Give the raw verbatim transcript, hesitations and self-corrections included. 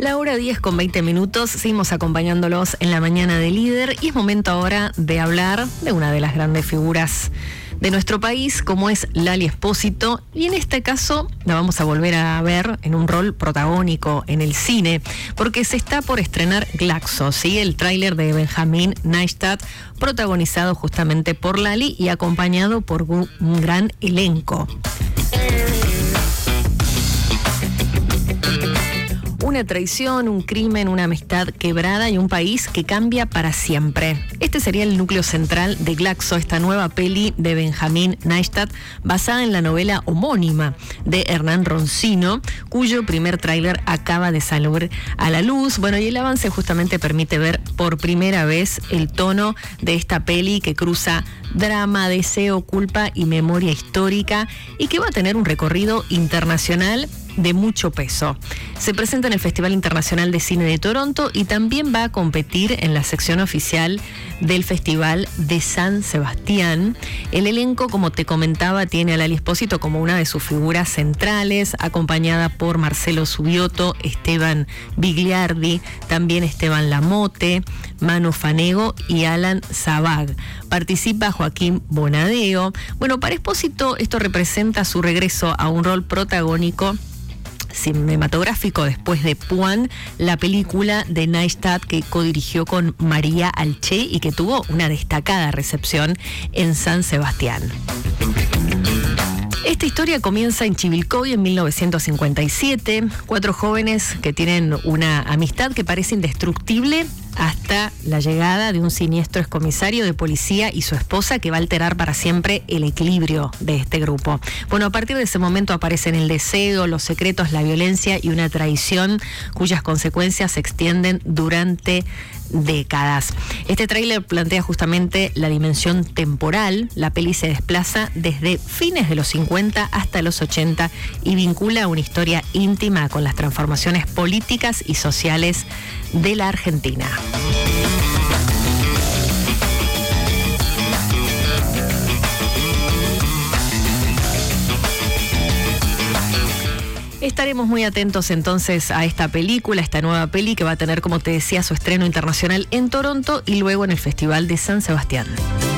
La hora diez con veinte minutos, seguimos acompañándolos en la mañana de Líder y es momento ahora de hablar de una de las grandes figuras de nuestro país, como es Lali Espósito, y en este caso la vamos a volver a ver en un rol protagónico en el cine, porque se está por estrenar Glaxo, ¿sí? El tráiler de Benjamín Neistat, protagonizado justamente por Lali y acompañado por un gran elenco. Una traición, un crimen, una amistad quebrada y un país que cambia para siempre. Este sería el núcleo central de Glaxo, esta nueva peli de Benjamín Neistat, basada en la novela homónima de Hernán Roncino, cuyo primer tráiler acaba de salir a la luz. Bueno, y el avance justamente permite ver por primera vez el tono de esta peli que cruza drama, deseo, culpa y memoria histórica, y que va a tener un recorrido internacional de mucho peso. Se presenta en el Festival Internacional de Cine de Toronto y también va a competir en la sección oficial del Festival de San Sebastián. El elenco, como te comentaba, tiene a Lali Espósito como una de sus figuras centrales, acompañada por Marcelo Subioto, Esteban Bigliardi, también Esteban Lamote, Manu Fanego y Alan Zabag. Participa Joaquín Bonadeo. Bueno, para Espósito esto representa su regreso a un rol protagónico cinematográfico después de Puan, la película de Neistat que codirigió con María Alché y que tuvo una destacada recepción en San Sebastián. Esta historia comienza en Chivilcoy en mil novecientos cincuenta y siete. Cuatro jóvenes que tienen una amistad que parece indestructible hasta la llegada de un siniestro excomisario de policía y su esposa que va a alterar para siempre el equilibrio de este grupo. Bueno, a partir de ese momento aparecen el deseo, los secretos, la violencia y una traición cuyas consecuencias se extienden durante décadas. Este tráiler plantea justamente la dimensión temporal. La peli se desplaza desde fines de los cincuenta hasta los ochenta y vincula una historia íntima con las transformaciones políticas y sociales de la Argentina. Estaremos muy atentos entonces a esta película, esta nueva peli que va a tener, como te decía, su estreno internacional en Toronto y luego en el Festival de San Sebastián.